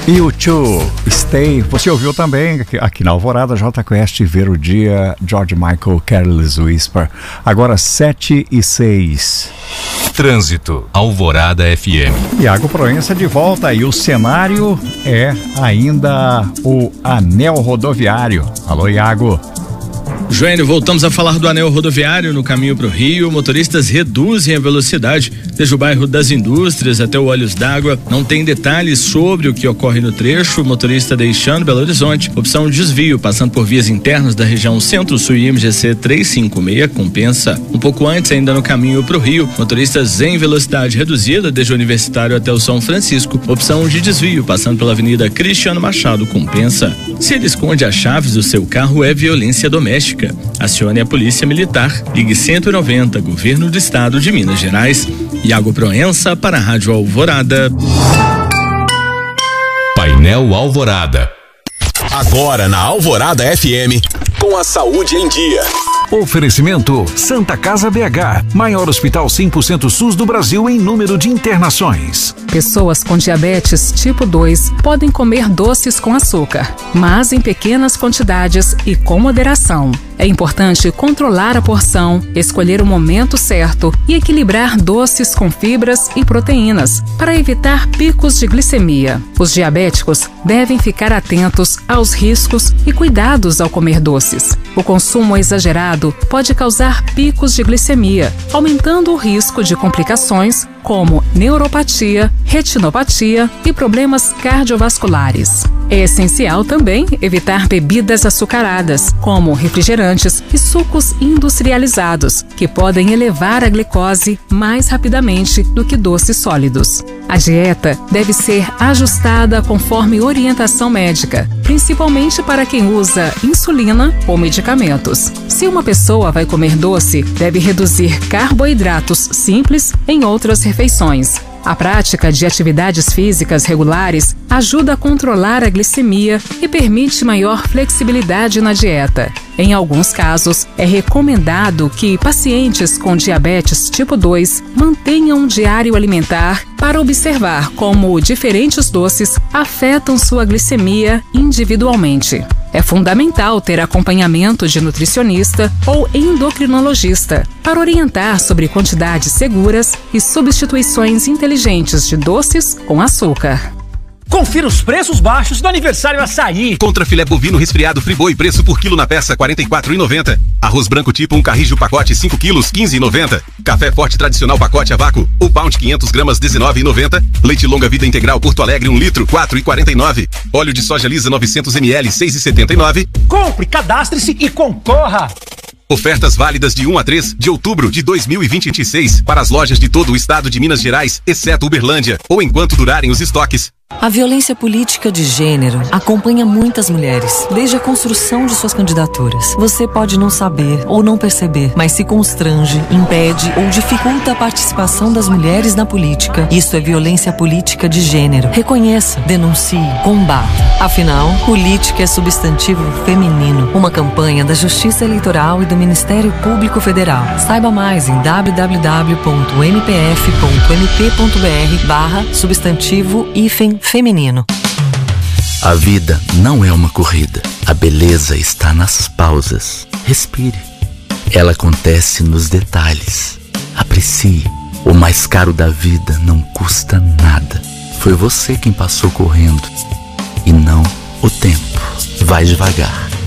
U2, Stay. Você ouviu também aqui na Alvorada, Jota Quest, Ver o Dia, George Michael, Careless Whisper. Agora 7:06. Trânsito, Alvorada FM. Iago Proença de volta e o cenário é ainda o anel rodoviário. Alô, Iago. Joênio, voltamos a falar do anel rodoviário no caminho para o Rio. Motoristas reduzem a velocidade desde o bairro das Indústrias até o Olhos d'Água. Não tem detalhes sobre o que ocorre no trecho. O motorista deixando Belo Horizonte, opção desvio, passando por vias internas da região Centro-Sul e MGC 356, compensa. Um pouco antes, ainda no caminho para o Rio, motoristas em velocidade reduzida desde o Universitário até o São Francisco, opção de desvio, passando pela Avenida Cristiano Machado, compensa. Se ele esconde as chaves do seu carro, é violência doméstica. Acione a Polícia Militar. Ligue 190, Governo do Estado de Minas Gerais. Iago Proença para a Rádio Alvorada. Painel Alvorada. Agora na Alvorada FM, com a saúde em dia. Oferecimento Santa Casa BH, maior hospital 100% SUS do Brasil em número de internações. Pessoas com diabetes tipo 2 podem comer doces com açúcar, mas em pequenas quantidades e com moderação. É importante controlar a porção, escolher o momento certo e equilibrar doces com fibras e proteínas para evitar picos de glicemia. Os diabéticos devem ficar atentos aos riscos e cuidados ao comer doces. O consumo exagerado pode causar picos de glicemia, aumentando o risco de complicações como neuropatia, retinopatia e problemas cardiovasculares. É essencial também evitar bebidas açucaradas, como refrigerantes e sucos industrializados, que podem elevar a glicose mais rapidamente do que doces sólidos. A dieta deve ser ajustada conforme orientação médica, principalmente para quem usa insulina ou medicamentos. Se uma pessoa vai comer doce, deve reduzir carboidratos simples em outras refeições. A prática de atividades físicas regulares ajuda a controlar a glicemia e permite maior flexibilidade na dieta. Em alguns casos, é recomendado que pacientes com diabetes tipo 2 mantenham um diário alimentar para observar como diferentes doces afetam sua glicemia individualmente. É fundamental ter acompanhamento de nutricionista ou endocrinologista para orientar sobre quantidades seguras e substituições inteligentes de doces com açúcar. Confira os preços baixos do aniversário Açaí. Contra filé bovino resfriado Friboi, preço por quilo na peça, R$ 44,90. Arroz branco tipo 1 carrijo pacote 5 quilos, R$ 15,90. Café forte tradicional pacote a vácuo, o pound 500 gramas, R$ 19,90. Leite longa vida integral Porto Alegre 1 litro, R$ 4,49. Óleo de soja lisa 900 ml, R$ 6,79. Compre, cadastre-se e concorra. Ofertas válidas de 1 a 3 de outubro de 2026 para as lojas de todo o estado de Minas Gerais, exceto Uberlândia, ou enquanto durarem os estoques. A violência política de gênero acompanha muitas mulheres, desde a construção de suas candidaturas. Você pode não saber ou não perceber, mas se constrange, impede ou dificulta a participação das mulheres na política. Isso é violência política de gênero. Reconheça, denuncie, combata. Afinal, política é substantivo feminino. Uma campanha da Justiça Eleitoral e do Ministério Público Federal. Saiba mais em www.mpf.mp.br/substantivo-feminino. A vida não é uma corrida. A beleza está nas pausas. Respire. Ela acontece nos detalhes. Aprecie. O mais caro da vida não custa nada. Foi você quem passou correndo e não o tempo. Vai devagar.